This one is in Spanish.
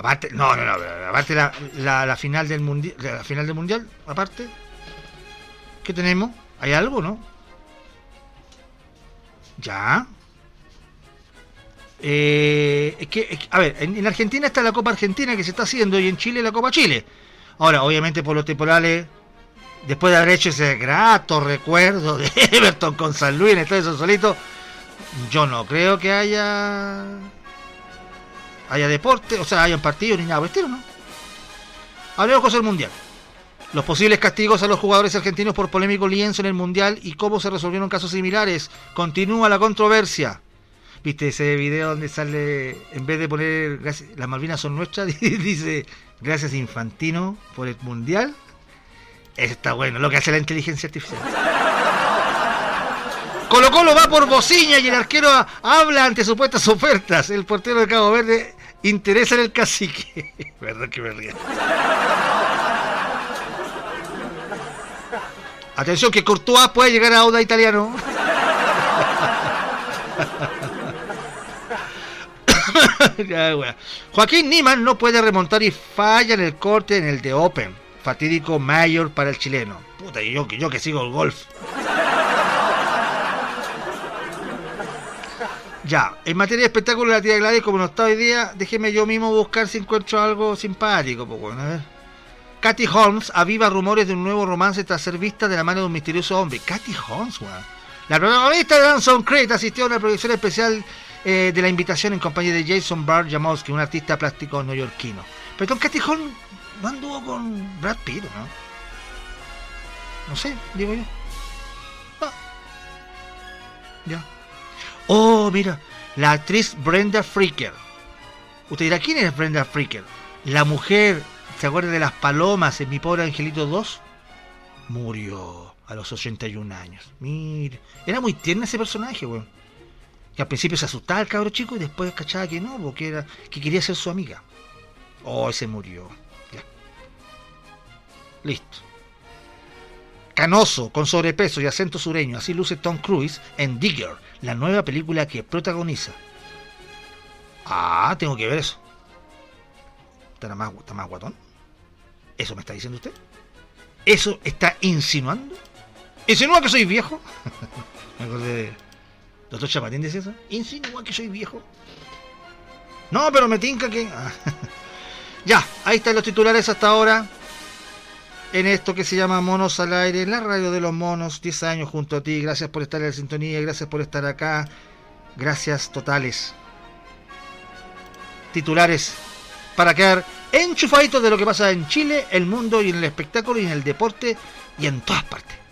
Aparte, no, aparte la final del mundial, aparte, ¿qué tenemos? ¿Hay algo, no? Ya. A ver, en Argentina está la Copa Argentina que se está haciendo y en Chile la Copa Chile. Ahora, obviamente por los temporales, después de haber hecho ese grato recuerdo de Everton con San Luis en el Estadio Sausalito, yo no creo que haya deporte, o sea, hayan partidos ni nada por el estilo, ¿no? Hablemos cosas del Mundial. Los posibles castigos a los jugadores argentinos por polémico lienzo en el Mundial y cómo se resolvieron casos similares. Continúa la controversia. ¿Viste ese video donde sale, en vez de poner las Malvinas son nuestras, dice gracias Infantino por el Mundial? Está bueno, lo que hace la inteligencia artificial. Colo-Colo va por Bociña y el arquero habla ante supuestas ofertas. El portero de Cabo Verde interesa en el Cacique. Verdad que me río. Atención que Courtois puede llegar a Auda Italiano. Ya, bueno. Joaquín Niemann no puede remontar y falla en el corte en el de Open. Fatídico mayor para el chileno. Puta, y yo que sigo el golf. Ya, en materia de espectáculo de la tía Gladys, como no está hoy día, déjeme yo mismo buscar si encuentro algo simpático. Pues bueno, a ver. Katy Holmes aviva rumores de un nuevo romance tras ser vista de la mano de un misterioso hombre. Katy Holmes, weón. La protagonista de Danson Creed asistió a una proyección especial de La Invitación en compañía de Jason Barr-Jamowski, un artista plástico neoyorquino. Pero con Katy Holmes no anduvo con Brad Pitt, ¿no? No sé, digo yo. Ah. Ya. Oh, mira, la actriz Brenda Fricker. Usted dirá, ¿quién es Brenda Fricker? La mujer, ¿se acuerda de Las Palomas en Mi Pobre Angelito 2? Murió a los 81 años. Mira, era muy tierna ese personaje, weón. Que al principio se asustaba el cabro chico y después cachaba que no, porque que quería ser su amiga. Oh, se murió. Ya. Listo. Canoso, con sobrepeso y acento sureño, así luce Tom Cruise en Digger, la nueva película que protagoniza. Ah, tengo que ver eso. ¿Está más guatón? ¿Eso me está diciendo usted? ¿Eso está insinuando? ¿Insinúa que soy viejo? Me acordé de... ¿Doctor Chapatín dice eso? ¿Insinúa que soy viejo? No, pero me tinca que... Ah. Ya, ahí están los titulares hasta ahora. En esto que se llama Monos al Aire, en la radio de los monos, 10 años junto a ti. Gracias por estar en la sintonía, gracias por estar acá. Gracias totales. Titulares para quedar enchufaditos de lo que pasa en Chile, el mundo y en el espectáculo y en el deporte y en todas partes.